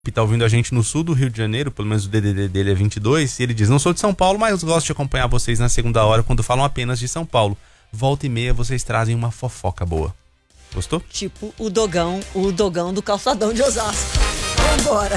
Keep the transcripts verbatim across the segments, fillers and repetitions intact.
Tá ouvindo a gente no sul do Rio de Janeiro, pelo menos o D D D dele é vinte e dois, e ele diz: não sou de São Paulo, mas gosto de acompanhar vocês na segunda hora quando falam apenas de São Paulo. Volta e meia vocês trazem uma fofoca boa. Gostou? Tipo o dogão, o dogão do calçadão de Osasco. Vambora!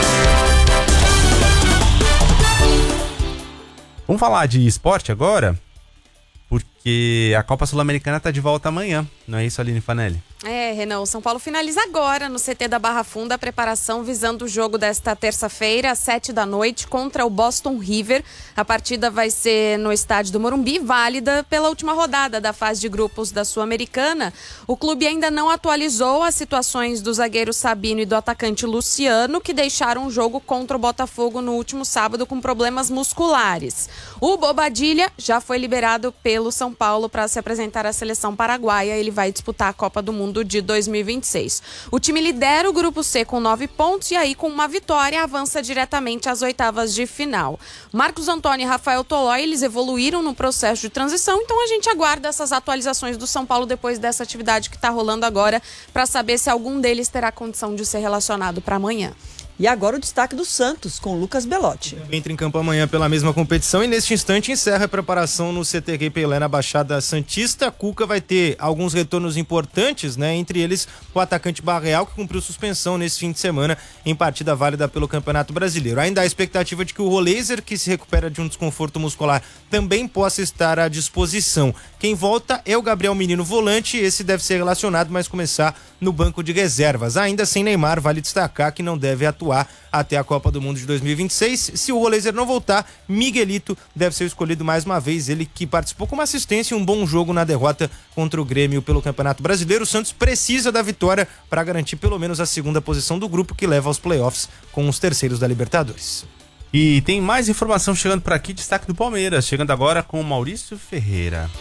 Vamos falar de esporte agora? Porque a Copa Sul-Americana tá de volta amanhã, não é isso, Aline Fanelli? É, Renan, o São Paulo finaliza agora no C T da Barra Funda a preparação visando o jogo desta terça-feira, às sete da noite, contra o Boston River. A partida vai ser no estádio do Morumbi, válida pela última rodada da fase de grupos da Sul-Americana. O clube ainda não atualizou as situações do zagueiro Sabino e do atacante Luciano, que deixaram o jogo contra o Botafogo no último sábado com problemas musculares. O Bobadilha já foi liberado pelo São Paulo para se apresentar à seleção paraguaia. Ele vai disputar a Copa do Mundo de dois mil e vinte e seis. O time lidera o grupo C com nove pontos e aí com uma vitória avança diretamente às oitavas de final. Marcos Antônio e Rafael Tolói, eles evoluíram no processo de transição, então a gente aguarda essas atualizações do São Paulo depois dessa atividade que está rolando agora para saber se algum deles terá condição de ser relacionado para amanhã. E agora o destaque do Santos, com Lucas Belotti. Entra em campo amanhã pela mesma competição e neste instante encerra a preparação no C T Rei Pelé na Baixada Santista. Cuca vai ter alguns retornos importantes, né? Entre eles o atacante Barreal, que cumpriu suspensão nesse fim de semana em partida válida pelo Campeonato Brasileiro. Ainda há a expectativa de que o Roleiser, que se recupera de um desconforto muscular, também possa estar à disposição. Quem volta é o Gabriel Menino volante, esse deve ser relacionado, mas começar no banco de reservas. Ainda sem Neymar, vale destacar que não deve atuar até a Copa do Mundo de dois mil e vinte e seis. Se o Roleiser não voltar, Miguelito deve ser escolhido mais uma vez, ele que participou com uma assistência e um bom jogo na derrota contra o Grêmio pelo Campeonato Brasileiro. O Santos precisa da vitória para garantir pelo menos a segunda posição do grupo, que leva aos playoffs com os terceiros da Libertadores. E tem mais informação chegando por aqui, destaque do Palmeiras, chegando agora com o Maurício Ferreira.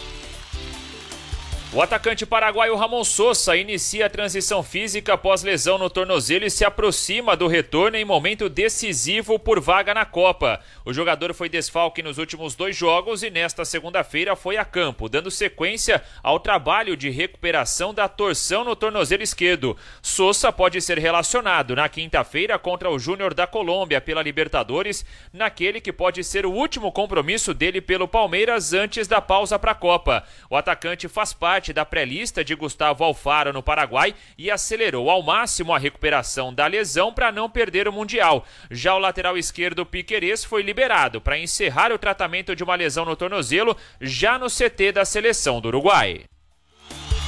O atacante paraguaio Ramon Sosa inicia a transição física após lesão no tornozelo e se aproxima do retorno em momento decisivo por vaga na Copa. O jogador foi desfalque nos últimos dois jogos e nesta segunda-feira foi a campo, dando sequência ao trabalho de recuperação da torção no tornozelo esquerdo. Sosa pode ser relacionado na quinta-feira contra o Júnior da Colômbia pela Libertadores, naquele que pode ser o último compromisso dele pelo Palmeiras antes da pausa para a Copa. O atacante faz parte da pré-lista de Gustavo Alfaro no Paraguai e acelerou ao máximo a recuperação da lesão para não perder o Mundial. Já o lateral esquerdo Piquerez foi liberado para encerrar o tratamento de uma lesão no tornozelo já no C T da seleção do Uruguai.